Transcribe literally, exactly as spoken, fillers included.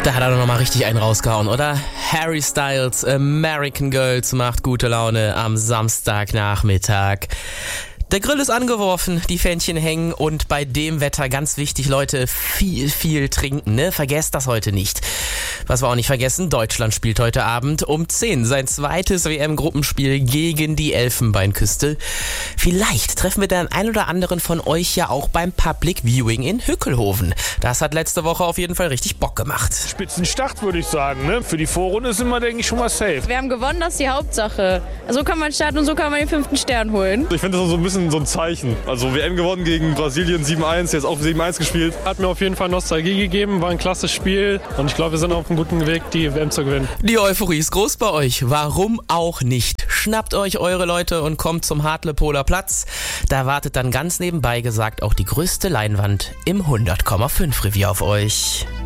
Da hat er doch nochmal richtig einen rausgehauen, oder? Harry Styles, American Girls macht gute Laune am Samstagnachmittag. Der Grill ist angeworfen, die Fähnchen hängen und bei dem Wetter ganz wichtig, Leute, viel, viel trinken, ne? Vergesst das heute nicht. Was wir auch nicht vergessen, Deutschland spielt heute Abend um zehn sein zweites W M-Gruppenspiel gegen die Elfenbeinküste. Vielleicht treffen wir den einen oder anderen von euch ja auch beim Public Viewing in Hückelhoven. Das hat letzte Woche auf jeden Fall richtig Bock gemacht. Spitzenstart, würde ich sagen, ne? Für die Vorrunde sind wir, denke ich, schon mal safe. Wir haben gewonnen, das ist die Hauptsache. So kann man starten und so kann man den fünften Stern holen. Ich finde das so ein bisschen so ein Zeichen. Also W M gewonnen gegen Brasilien sieben eins, jetzt auch sieben eins gespielt. Hat mir auf jeden Fall Nostalgie gegeben, war ein klasse Spiel und ich glaube, wir sind auf einem guten Weg, die W M zu gewinnen. Die Euphorie ist groß bei euch, warum auch nicht? Schnappt euch eure Leute und kommt zum Hartlepoler Platz. Da wartet dann ganz nebenbei gesagt auch die größte Leinwand im hundert Komma fünf Revier auf euch.